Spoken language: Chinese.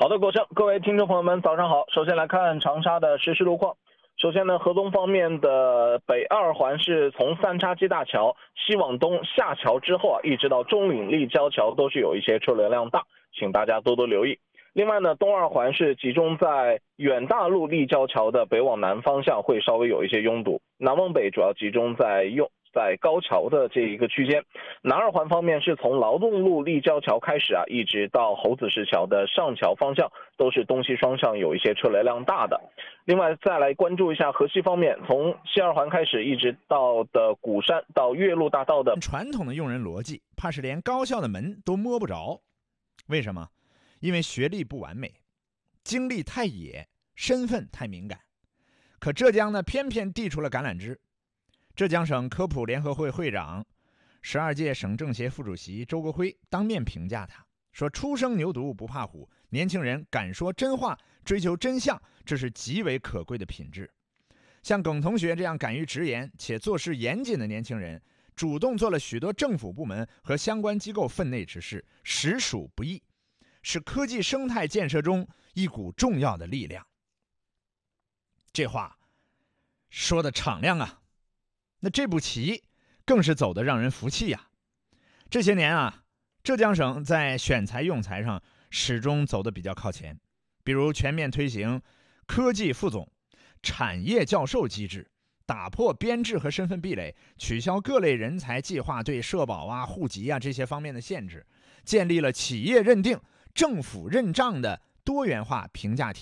好的，国胜，各位听众朋友们，早上好。首先来看长沙的实时路况。首先呢，河东方面的北二环是从三叉戟大桥西往东下桥之后一直到中岭立交桥都是有一些车流量大，请大家多多留意。另外呢，东二环是集中在远大路立交桥的北往南方向会稍微有一些拥堵，南往北主要集中在高桥的这一个区间。南二环方面是从劳动路立交桥开始一直到猴子石桥的上桥方向都是东西双向有一些车流量大的。另外再来关注一下河西方面，从西二环开始一直到的鼓山到岳麓大道的传统的用人逻辑，怕是连高校的门都摸不着。为什么？因为学历不完美，经历太野，身份太敏感。可浙江呢，偏偏递出了橄榄枝。浙江省科普联合会会长、12届省政协副主席周国辉当面评价他，说初生牛犊不怕虎，年轻人敢说真话，追求真相，这是极为可贵的品质。像耿同学这样敢于直言且做事严谨的年轻人，主动做了许多政府部门和相关机构分内之事，实属不易，是科技生态建设中一股重要的力量。这话说的敞亮啊，那这步棋更是走得让人服气呀。这些年浙江省在选才用才上始终走得比较靠前，比如全面推行科技副总、产业教授机制，打破编制和身份壁垒，取消各类人才计划对社保户籍这些方面的限制，建立了企业认定、政府认账的多元化评价体系。